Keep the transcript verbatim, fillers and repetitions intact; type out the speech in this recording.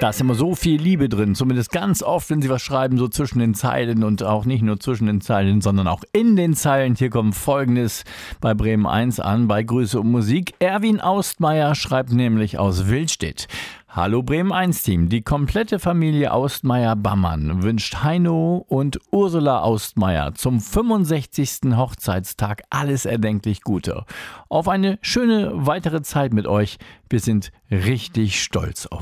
Da ist immer so viel Liebe drin, zumindest ganz oft, wenn Sie was schreiben, so zwischen den Zeilen und auch nicht nur zwischen den Zeilen, sondern auch in den Zeilen. Hier kommt Folgendes bei Bremen eins an, bei Grüße und Musik. Erwin Austmeier schreibt nämlich aus Willstedt. Hallo Bremen eins Team, die komplette Familie Austmeier-Bammann wünscht Heino und Ursula Austmeier zum fünfundsechzigsten Hochzeitstag alles erdenklich Gute. Auf eine schöne weitere Zeit mit euch. Wir sind richtig stolz auf